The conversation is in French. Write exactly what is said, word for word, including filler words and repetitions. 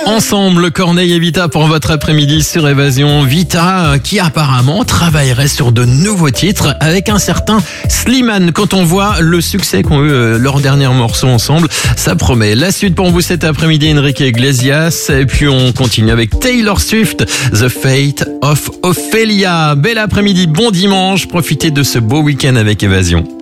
Ensemble, Corneille et Vita pour votre après-midi sur Évasion. Vita qui apparemment travaillerait sur de nouveaux titres avec un certain Slimane. Quand on voit le succès qu'ont eu euh, leurs derniers morceaux ensemble, ça promet. La suite pour vous cet après-midi, Enrique Iglesias. Et puis on continue avec Taylor Swift, The Fate of Ophelia. Bel après-midi, bon dimanche. Profitez de ce beau week-end avec Évasion.